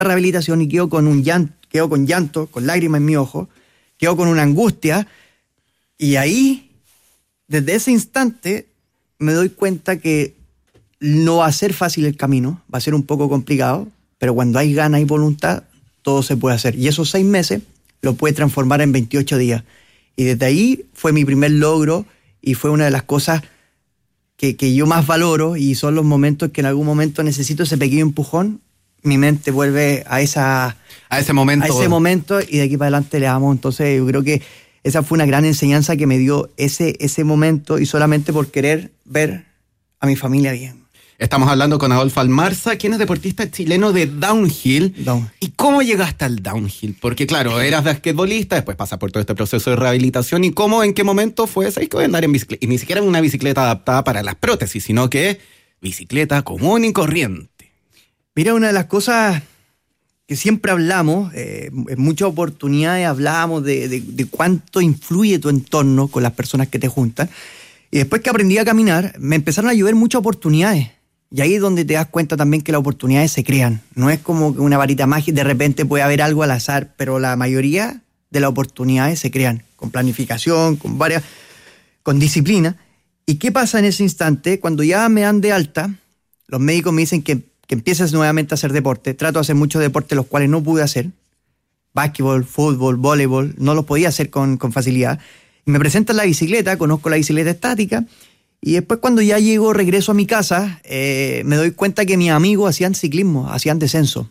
rehabilitación y quedo con llanto, con lágrimas en mi ojo, quedo con una angustia, y ahí, desde ese instante, me doy cuenta que no va a ser fácil el camino, va a ser un poco complicado, pero cuando hay ganas y voluntad, todo se puede hacer. Y esos 6 meses lo puede transformar en 28 días. Y desde ahí fue mi primer logro y fue una de las cosas que yo más valoro, y son los momentos que en algún momento necesito ese pequeño empujón. Mi mente vuelve a ese momento y de aquí para adelante le damos. Entonces yo creo que esa fue una gran enseñanza que me dio ese momento, y solamente por querer ver a mi familia bien. Estamos hablando con Adolfo Almarza, quien es deportista chileno de downhill. ¿Y cómo llegaste al downhill? Porque claro, eras basquetbolista, después pasas por todo este proceso de rehabilitación. ¿Y cómo, en qué momento fue? ¿Sabes que voy a andar en bicicleta? Y ni siquiera en una bicicleta adaptada para las prótesis, sino que bicicleta común y corriente. Mira, una de las cosas que siempre hablamos, en muchas oportunidades hablamos de cuánto influye tu entorno con las personas que te juntan. Y después que aprendí a caminar, me empezaron a llover muchas oportunidades. Y ahí es donde te das cuenta también que las oportunidades se crean. No es como que una varita mágica, de repente puede haber algo al azar, pero la mayoría de las oportunidades se crean con planificación, con disciplina. ¿Y qué pasa en ese instante? Cuando ya me dan de alta, los médicos me dicen que empieces nuevamente a hacer deporte. Trato de hacer muchos deportes los cuales no pude hacer. Básquetbol, fútbol, voleibol, no los podía hacer con facilidad. Y me presentan la bicicleta, conozco la bicicleta estática, y después cuando ya regreso a mi casa, me doy cuenta que mis amigos hacían ciclismo, hacían descenso.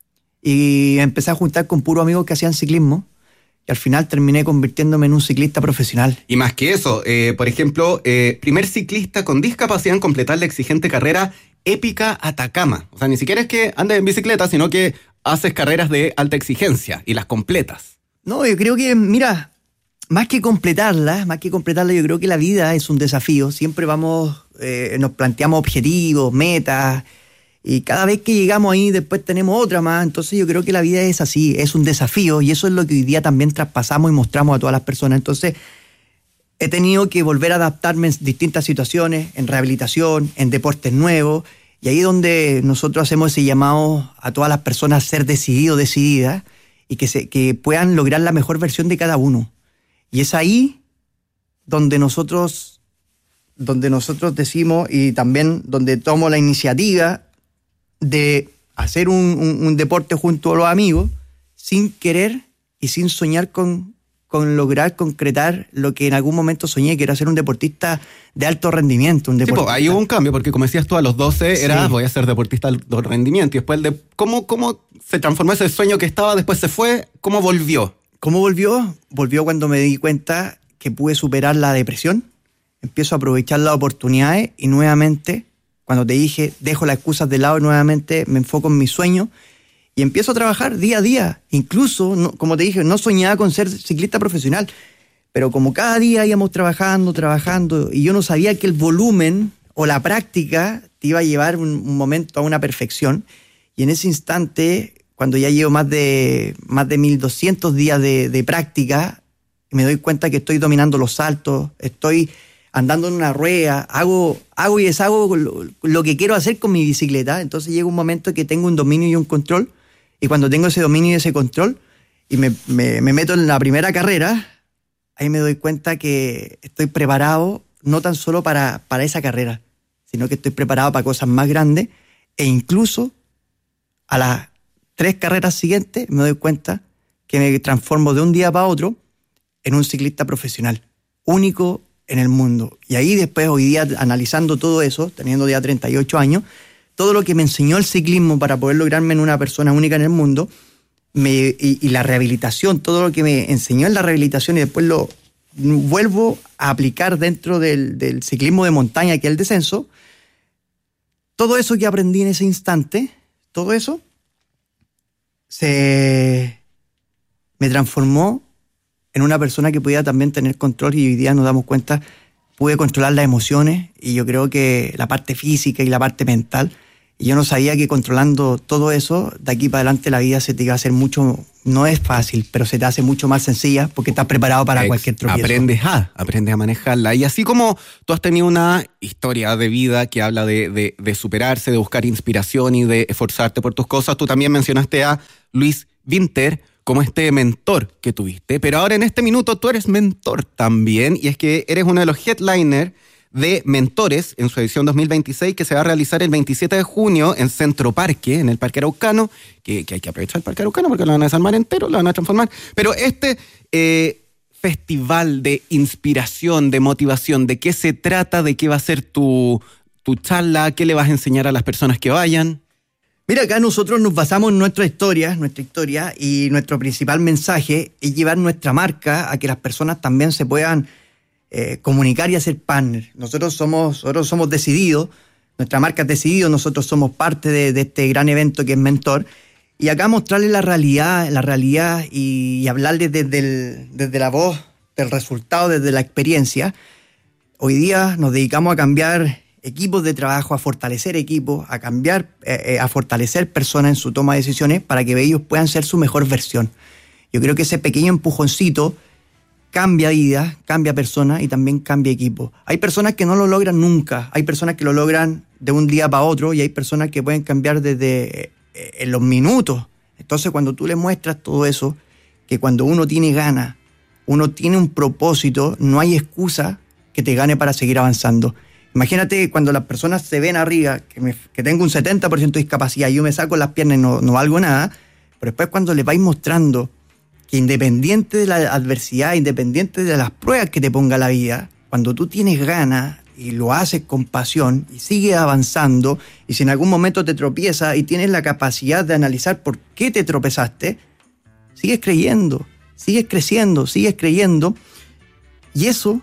Y empecé a juntar con puros amigos que hacían ciclismo, y al final terminé convirtiéndome en un ciclista profesional. Y más que eso, por ejemplo, primer ciclista con discapacidad en completar la exigente carrera Épica Atacama. O sea, ni siquiera es que andes en bicicleta, sino que haces carreras de alta exigencia y las completas. No, yo creo que, mira, más que completarla, yo creo que la vida es un desafío. Siempre nos planteamos objetivos, metas, y cada vez que llegamos ahí después tenemos otra más. Entonces yo creo que la vida es así, es un desafío, y eso es lo que hoy día también traspasamos y mostramos a todas las personas. Entonces he tenido que volver a adaptarme en distintas situaciones, en rehabilitación, en deportes nuevos, y ahí es donde nosotros hacemos ese llamado a todas las personas a ser decididos, decididas, y que puedan lograr la mejor versión de cada uno. Y es ahí donde nosotros decimos, y también donde tomo la iniciativa de hacer un deporte junto a los amigos, sin querer y sin soñar con lograr concretar lo que en algún momento soñé, que era ser un deportista de alto rendimiento. Sí, pues, ahí hubo un cambio, porque como decías tú, a los 12 voy a ser deportista de alto rendimiento, y después ¿cómo se transformó ese sueño que estaba, después se fue? ¿Cómo volvió? ¿Cómo volvió? Volvió cuando me di cuenta que pude superar la depresión, empiezo a aprovechar las oportunidades, y nuevamente, cuando te dije, dejo las excusas de lado, nuevamente me enfoco en mis sueños y empiezo a trabajar día a día. Incluso, como te dije, no soñaba con ser ciclista profesional, pero como cada día íbamos trabajando, y yo no sabía que el volumen o la práctica te iba a llevar un momento a una perfección. Y en ese instante, cuando ya llevo más de 1.200 días de práctica, me doy cuenta que estoy dominando los saltos, estoy andando en una rueda, hago y deshago lo que quiero hacer con mi bicicleta. Entonces llega un momento que tengo un dominio y un control, y cuando tengo ese dominio y ese control y me meto en la primera carrera, ahí me doy cuenta que estoy preparado no tan solo para esa carrera, sino que estoy preparado para cosas más grandes, e incluso a las 3 carreras siguientes me doy cuenta que me transformo de un día para otro en un ciclista profesional, único en el mundo. Y ahí después, hoy día, analizando todo eso, teniendo ya 38 años, todo lo que me enseñó el ciclismo para poder lograrme en una persona única en el mundo, y la rehabilitación, todo lo que me enseñó en la rehabilitación, y después lo vuelvo a aplicar dentro del ciclismo de montaña, que es el descenso, todo eso que aprendí en ese instante, todo eso me transformó en una persona que podía también tener control, y hoy día nos damos cuenta, pude controlar las emociones, y yo creo que la parte física y la parte mental, Y yo no sabía que controlando todo eso, de aquí para adelante la vida se te iba a hacer mucho, no es fácil, pero se te hace mucho más sencilla porque estás preparado para cualquier tropiezo. Aprendes a manejarla. Y así como tú has tenido una historia de vida que habla de superarse, de buscar inspiración y de esforzarte por tus cosas, tú también mencionaste a Luis Winter como este mentor que tuviste. Pero ahora en este minuto tú eres mentor también, y es que eres uno de los headliners de Mentores en su edición 2026, que se va a realizar el 27 de junio en Centro Parque, en el Parque Araucano, que hay que aprovechar el Parque Araucano porque lo van a desarmar entero, lo van a transformar. Pero este festival de inspiración, de motivación, ¿de qué se trata? ¿De qué va a ser tu charla? ¿Qué le vas a enseñar a las personas que vayan? Mira, acá nosotros nos basamos en nuestra historia, y nuestro principal mensaje es llevar nuestra marca a que las personas también se puedan comunicar y hacer partner. Nosotros somos decididos, nuestra marca es Decidido, nosotros somos parte de este gran evento que es Mentor, y acá mostrarles la realidad y hablarles desde la voz del resultado, desde la experiencia. Hoy día nos dedicamos a cambiar equipos de trabajo, a fortalecer equipos, a fortalecer personas en su toma de decisiones para que ellos puedan ser su mejor versión. Yo creo que ese pequeño empujoncito cambia vida, cambia personas y también cambia equipo. Hay personas que no lo logran nunca, hay personas que lo logran de un día para otro y hay personas que pueden cambiar desde en los minutos. Entonces, cuando tú le muestras todo eso, que cuando uno tiene ganas, uno tiene un propósito, no hay excusa que te gane para seguir avanzando. Imagínate cuando las personas se ven arriba, que tengo un 70% de discapacidad y yo me saco las piernas y no valgo nada, pero después cuando les vais mostrando que independiente de la adversidad, independiente de las pruebas que te ponga la vida, cuando tú tienes ganas y lo haces con pasión y sigues avanzando, y si en algún momento te tropiezas y tienes la capacidad de analizar por qué te tropezaste, sigues creyendo, sigues creciendo, sigues creyendo, y eso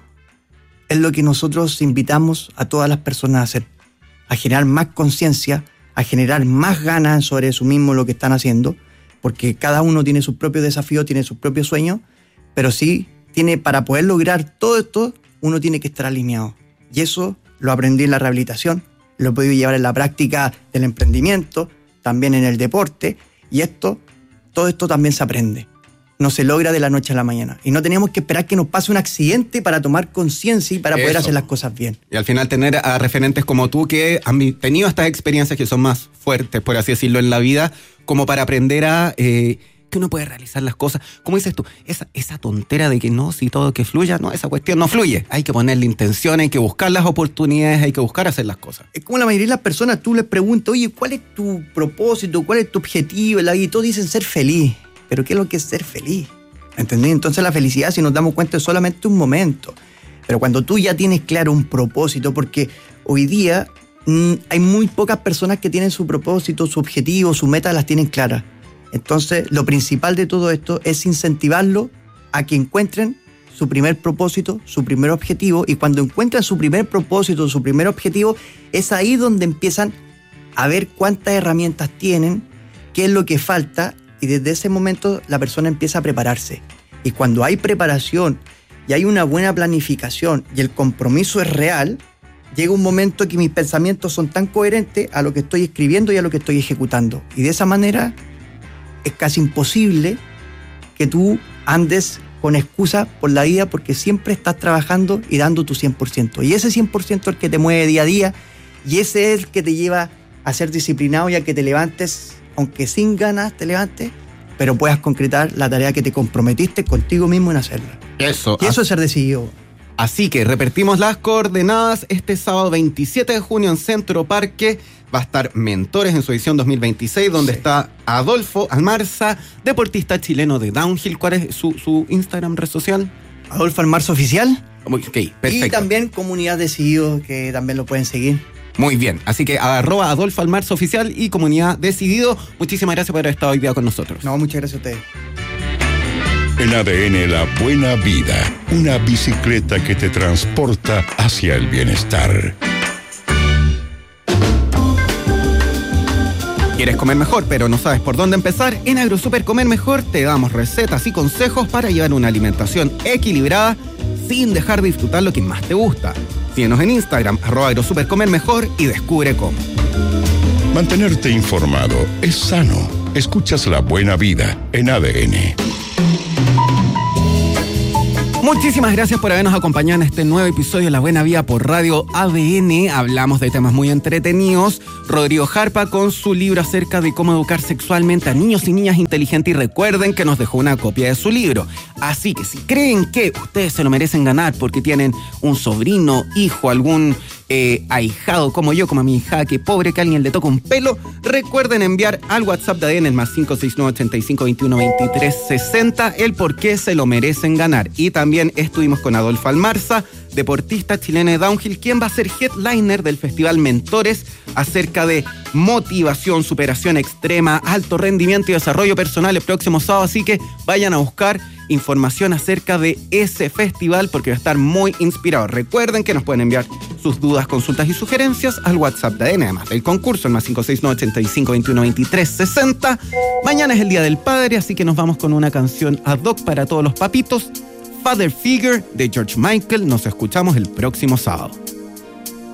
es lo que nosotros invitamos a todas las personas a hacer, a generar más conciencia, a generar más ganas sobre eso mismo lo que están haciendo, porque cada uno tiene sus propios desafíos, tiene sus propios sueños, pero sí para poder lograr todo esto, uno tiene que estar alineado. Y eso lo aprendí en la rehabilitación, lo he podido llevar en la práctica del emprendimiento, también en el deporte, y todo esto también se aprende. No se logra de la noche a la mañana. Y no tenemos que esperar que nos pase un accidente para tomar conciencia y para poder hacer las cosas bien. Y al final tener a referentes como tú que han tenido estas experiencias que son más fuertes, por así decirlo, en la vida, como para aprender a que uno puede realizar las cosas. Como dices tú, esa tontera de que no, si todo que fluya, no, esa cuestión no fluye. Hay que ponerle intención, hay que buscar las oportunidades, hay que buscar hacer las cosas. Es como la mayoría de las personas, tú les preguntas, oye, ¿cuál es tu propósito? ¿Cuál es tu objetivo en la vida? Y todos dicen ser feliz. Pero ¿qué es lo que es ser feliz? ¿Entendés? Entonces la felicidad, si nos damos cuenta, es solamente un momento. Pero cuando tú ya tienes claro un propósito, porque hoy día hay muy pocas personas que tienen su propósito, su objetivo, su meta, las tienen claras. Entonces, lo principal de todo esto es incentivarlo a que encuentren su primer propósito, su primer objetivo, y cuando encuentran su primer propósito, su primer objetivo, es ahí donde empiezan a ver cuántas herramientas tienen, qué es lo que falta, y desde ese momento la persona empieza a prepararse. Y cuando hay preparación y hay una buena planificación y el compromiso es real, llega un momento que mis pensamientos son tan coherentes a lo que estoy escribiendo y a lo que estoy ejecutando. Y de esa manera es casi imposible que tú andes con excusa por la vida, porque siempre estás trabajando y dando tu 100%. Y ese 100% es el que te mueve día a día, y ese es el que te lleva a ser disciplinado y a que te levantes, aunque sin ganas te levantes, pero puedas concretar la tarea que te comprometiste contigo mismo en hacerla. Eso. Y eso es ser decidido. Así que repetimos las coordenadas. Este sábado 27 de junio en Centro Parque va a estar Mentores en su edición 2026, donde está Adolfo Almarza, deportista chileno de downhill. ¿Cuál es su Instagram, red social? Adolfo Almarza Oficial. Ok, perfecto. Y también Comunidad Decidido, que también lo pueden seguir. Muy bien, así que @Adolfo Almarza Oficial y Comunidad Decidido. Muchísimas gracias por haber estado hoy día con nosotros. No, muchas gracias a ustedes. En ADN La Buena Vida, una bicicleta que te transporta hacia el bienestar. ¿Quieres comer mejor pero no sabes por dónde empezar? En AgroSuper Comer Mejor te damos recetas y consejos para llevar una alimentación equilibrada sin dejar de disfrutar lo que más te gusta. Síguenos en Instagram, @AgroSuperComerMejor, y descubre cómo. Mantenerte informado es sano. Escuchas La Buena Vida en ADN. Muchísimas gracias por habernos acompañado en este nuevo episodio de La Buena Vida por Radio ADN. Hablamos de temas muy entretenidos. Rodrigo Jarpa con su libro acerca de cómo educar sexualmente a niños y niñas inteligentes. Y recuerden que nos dejó una copia de su libro. Así que si creen que ustedes se lo merecen ganar porque tienen un sobrino, hijo, algún ahijado como yo, como a mi hija, que pobre que alguien le toca un pelo, recuerden enviar al WhatsApp de ADN el más 569-85-21-23-60 el por qué se lo merecen ganar. Y también estuvimos con Adolfo Almarza, deportista chilena de downhill, quien va a ser headliner del Festival Mentores acerca de motivación, superación extrema, alto rendimiento y desarrollo personal el próximo sábado. Así que vayan a buscar información acerca de ese festival porque va a estar muy inspirado. Recuerden que nos pueden enviar sus dudas, consultas y sugerencias al WhatsApp de ADN, además del concurso, el más 569-85-21-23-60. Mañana es el Día del Padre, así que nos vamos con una canción ad hoc para todos los papitos. Father Figure de George Michael. Nos escuchamos el próximo sábado.